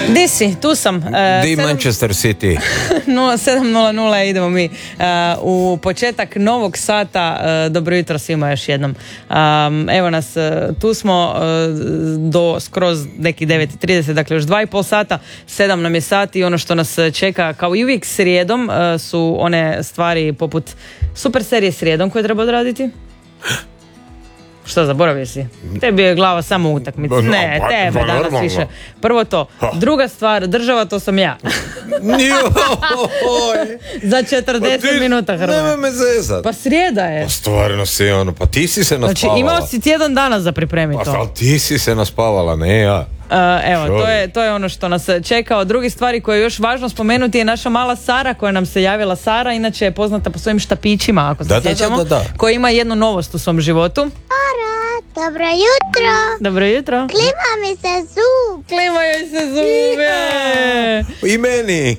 Di si? Tu sam. Di Manchester City? 7:00 idemo mi u početak novog sata. Dobro jutro svima još jednom. Evo nas, tu smo do skroz neki 9:30, dakle još 2,5 sata, 7 nam je sat i ono što nas čeka kao i uvijek srijedom su one stvari poput super serije srijedom koje treba odraditi. Što, zaboravio si? Tebi je glava samo utakmica. Ne, tebe danas više. Prvo to. Druga stvar, država, to sam ja. Za 40 minuta, Hrvoje. Nemoj me zezat. Pa srijeda je. Pa stvarno si pa ti si se naspavala. Znači imao si tjedan dana za pripremiti to. Pa ti si se naspavala, ne ja. Evo, to je ono što nas čeka. Od drugih stvari koje je još važno spomenuti je naša mala Sara koja nam se javila. Sara inače je poznata po svojim štapićima, ako se sjećamo, koja ima jednu novost u svom životu. Sara, dobro jutro. Dobro jutro. Klima mi se zub. Klima joj se zube. I meni.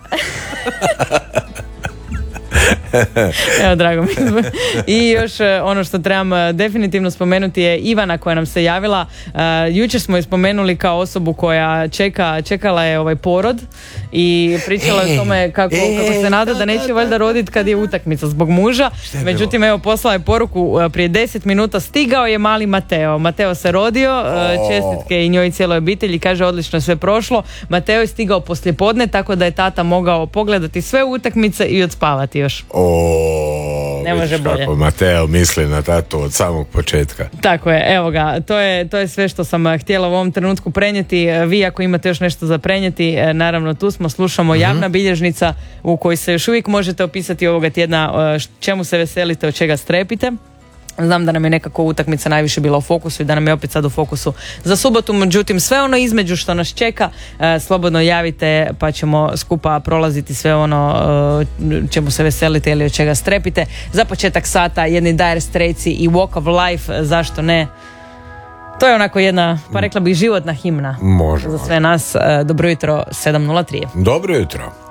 Evo, drago mi. I još ono što trebam definitivno spomenuti je Ivana koja nam se javila. Jučer smo je spomenuli kao osobu koja čekala je ovaj porod i pričala je o tome kako se nada da neće valjda roditi kad je utakmica zbog muža. Međutim, evo, poslala je poruku prije 10 minuta. Stigao je mali Mateo. Mateo se rodio, čestitke i njoj i cijeloj obitelji. Kaže, odlično je sve prošlo. Mateo je stigao poslijepodne, tako da je tata mogao pogledati sve utakmice i odspavati još. Ne može bolje. Kako Mateo misli na tatu od samog početka. Tako je, evo ga, to je sve što sam htjela u ovom trenutku prenijeti. Vi ako imate još nešto za prenijeti, naravno tu smo, slušamo Javna bilježnica u kojoj se još uvijek možete opisati ovoga tjedna čemu se veselite, od čega strepite. Znam da nam je nekako utakmica najviše bila u fokusu i da nam je opet sad u fokusu za subotu, međutim sve ono između što nas čeka, slobodno javite pa ćemo skupa prolaziti sve ono čemu se veselite ili od čega strepite. Za početak sata jedni Dire Straitsi i Walk of Life, zašto ne? To je onako jedna, pa rekla bih, životna himna. Može. Za sve nas. Dobro jutro, 7:03. Dobro jutro.